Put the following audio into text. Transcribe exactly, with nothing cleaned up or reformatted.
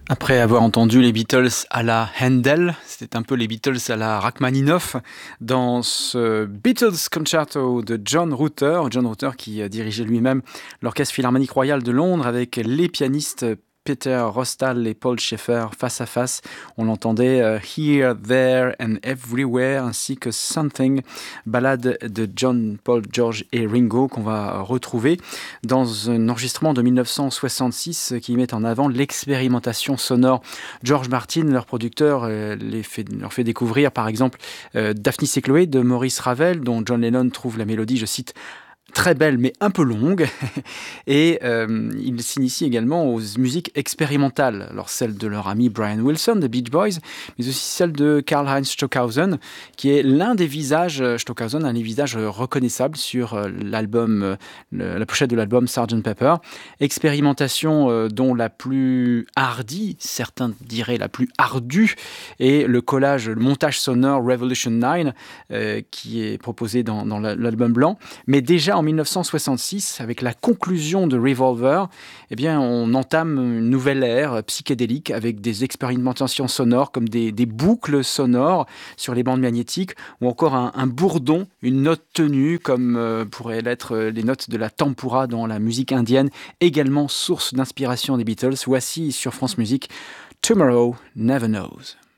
Après avoir entendu les Beatles à la Handel, c'était un peu les Beatles à la Rachmaninoff, dans ce Beatles Concerto de John Rutter, John Rutter qui dirigeait lui-même l'Orchestre Philharmonique Royal de Londres avec les pianistes Peter Rostal et Paul Schaeffer face à face. On l'entendait uh, Here, There and Everywhere, ainsi que Something, ballade de John, Paul, George et Ringo, qu'on va retrouver dans un enregistrement de dix-neuf cent soixante-six qui met en avant l'expérimentation sonore. George Martin, leur producteur, euh, les fait, leur fait découvrir par exemple euh, Daphnis et Chloé de Maurice Ravel, dont John Lennon trouve la mélodie, je cite, très belle mais un peu longue, et euh, il s'initie également aux musiques expérimentales, alors celle de leur ami Brian Wilson des Beach Boys, mais aussi celle de Karl-Heinz Stockhausen, qui est l'un des visages, Stockhausen, un des visages reconnaissables sur l'album, la pochette de l'album sergent Pepper. Expérimentation euh, dont la plus hardie, certains diraient la plus ardue, est le collage, le montage sonore Revolution neuf, euh, qui est proposé dans, dans l'album blanc, mais déjà en dix-neuf cent soixante-six, avec la conclusion de Revolver, eh bien, on entame une nouvelle ère psychédélique avec des expérimentations sonores comme des, des boucles sonores sur les bandes magnétiques ou encore un, un bourdon, une note tenue comme euh, pourraient l'être les notes de la tempura dans la musique indienne, également source d'inspiration des Beatles. Voici sur France Musique Tomorrow Never Knows.